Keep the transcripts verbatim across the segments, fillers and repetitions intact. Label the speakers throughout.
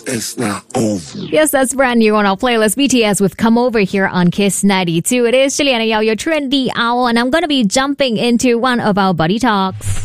Speaker 1: It's not over.
Speaker 2: Yes, that's brand new on our playlist. B T S with Come Over here on Kiss ninety-two. It is Juliana Yao, your trendy owl, and I'm going to be jumping into one of our buddy talks.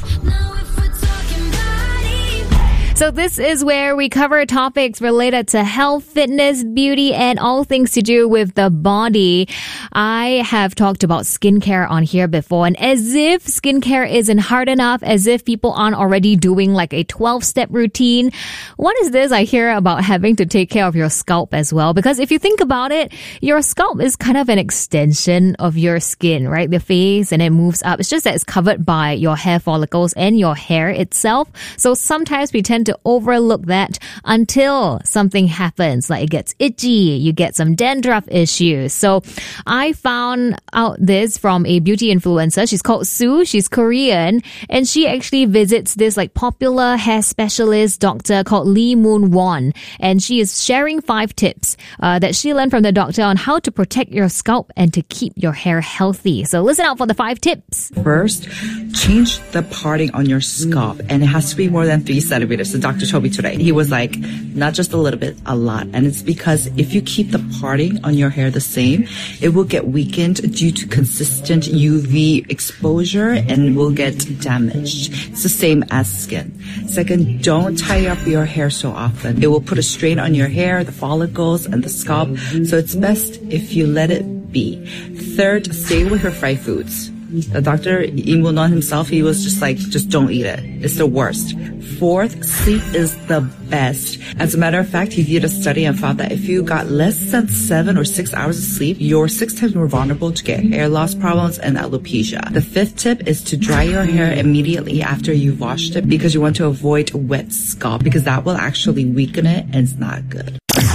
Speaker 2: So this is where we cover topics related to health, fitness, beauty, and all things to do with the body. I have talked about skincare on here before, and as if skincare isn't hard enough, as if people aren't already doing like a twelve-step routine, what is this I hear about having to take care of your scalp as well? Because if you think about it, your scalp is kind of an extension of your skin, right? The face, and it moves up. It's just that it's covered by your hair follicles and your hair itself. So sometimes we tend to overlook that until something happens, like it gets itchy, you get some dandruff issues. So I found out this from a beauty influencer. She's called Sue. She's Korean, and she actually visits this like popular hair specialist doctor called Lee Moon Won, and she is sharing five tips uh, that she learned from the doctor on how to protect your scalp and to keep your hair healthy. So listen out for the five tips.
Speaker 3: First, change the parting on your scalp, and it has to be more than three centimeters. The doctor told me today. He was like, not just a little bit, a lot. And it's because if you keep the parting on your hair the same, it will get weakened due to consistent U V exposure and will get damaged. It's the same as skin. Second, don't tie up your hair so often. It will put a strain on your hair, the follicles, and the scalp. So it's best if you let it be. Third, stay away from fried foods. The doctor, Lee Moon Won himself, he was just like, just don't eat it. It's the worst. Fourth, sleep is the best. As a matter of fact, he did a study and found that if you got less than seven or six hours of sleep, you're six times more vulnerable to get hair loss problems and alopecia. The fifth tip is to dry your hair immediately after you've washed it, because you want to avoid wet scalp, because that will actually weaken it and it's not good.